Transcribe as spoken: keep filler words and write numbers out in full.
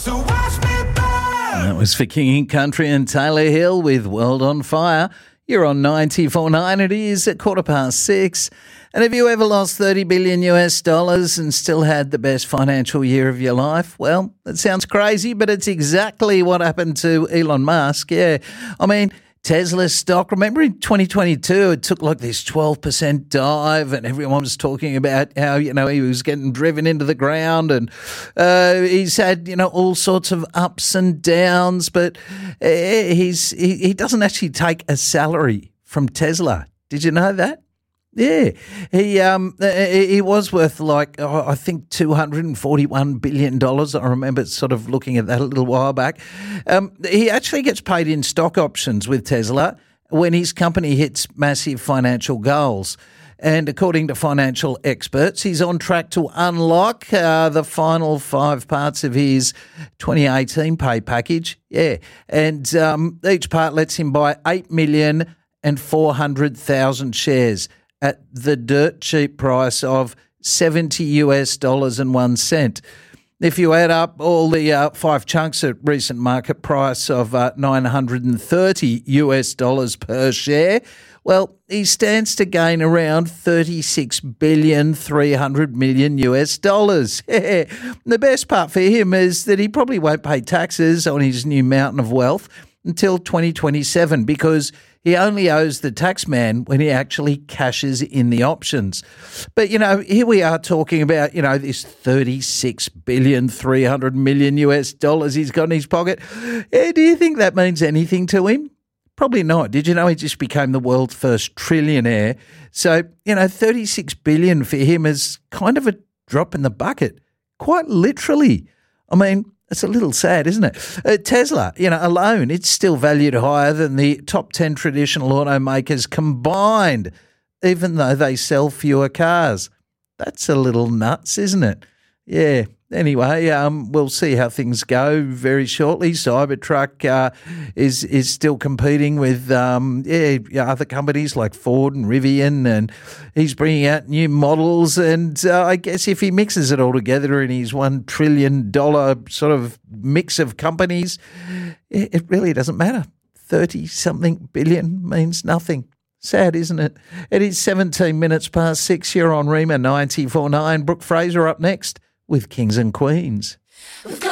So watch me burn. That was for King and Country and Taylor Hill with World on Fire. You're on ninety-four point nine. It is at quarter past six. And have you ever lost thirty billion U S dollars and still had the best financial year of your life? Well, that sounds crazy, but it's exactly what happened to Elon Musk. Yeah. I mean, Tesla stock, remember in twenty twenty-two, it took like this twelve percent dive and everyone was talking about how, you know, he was getting driven into the ground and uh, he's had, you know, all sorts of ups and downs, but uh, he's he, he doesn't actually take a salary from Tesla. Did you know that? Yeah, he um he was worth like oh, I think two hundred and forty-one billion dollars. I remember sort of looking at that a little while back. Um, he actually gets paid in stock options with Tesla when his company hits massive financial goals. And according to financial experts, he's on track to unlock uh, the final five parts of his twenty eighteen pay package. Yeah, and um, each part lets him buy eight million and four hundred thousand shares at the dirt cheap price of seventy US dollars and one cent. If you add up all the uh, five chunks at recent market price of uh, nine hundred thirty US dollars per share, well, he stands to gain around thirty-six billion three hundred million US dollars. Yeah. The best part for him is that he probably won't pay taxes on his new mountain of wealth until twenty twenty-seven because he only owes the tax man when he actually cashes in the options. But, you know, here we are talking about, you know, this thirty-six billion three hundred million US dollars he's got in his pocket. Eh, do you think that means anything to him? Probably not. Did you know he just became the world's first trillionaire? So, you know, thirty-six billion for him is kind of a drop in the bucket, quite literally. I mean, it's a little sad, isn't it? Uh, Tesla, you know, alone, it's still valued higher than the top ten traditional automakers combined, even though they sell fewer cars. That's a little nuts, isn't it? Yeah. Anyway, um, we'll see how things go very shortly. Cybertruck uh, is is still competing with um, yeah, other companies like Ford and Rivian, and he's bringing out new models. And uh, I guess if he mixes it all together in his one trillion dollar sort of mix of companies, it, it really doesn't matter. thirty something billion means nothing. Sad, isn't it? It is seventeen minutes past six. You're on Rima ninety-four point nine. Brooke Fraser up next with Kings and Queens. We've got